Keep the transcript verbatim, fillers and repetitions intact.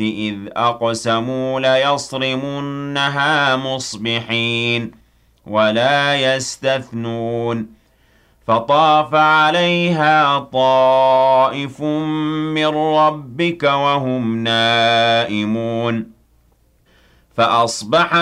إِذْ أَقْسَمُوا لَيَصْرِمُنَّهَا مُصْبِحِينَ وَلَا يَسْتَثْنُونَ فَطَافَ عَلَيْهَا طَائِفٌ مِّن رَّبِّكَ وَهُمْ نَائِمُونَ فَأَصْبَحَتْ